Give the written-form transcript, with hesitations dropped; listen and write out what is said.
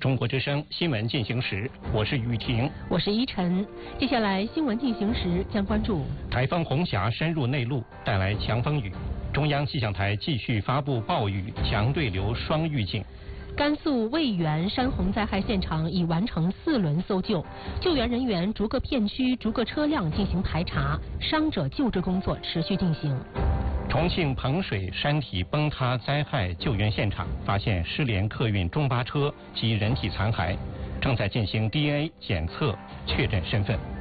中国之声新闻进行时，我是雨婷， 我是依晨。接下来新闻进行时将关注台风红霞深入内陆，带来强风雨。中央气象台继续发布暴雨、强对流双预警。 甘肃渭源山洪灾害现场已完成4轮搜救，救援人员逐个片区、逐个车辆进行排查，伤者救治工作持续进行。 重庆彭水山体崩塌灾害救援现场发现失联客运中巴车及人体残骸，正在进行 DNA 检测，确认身份。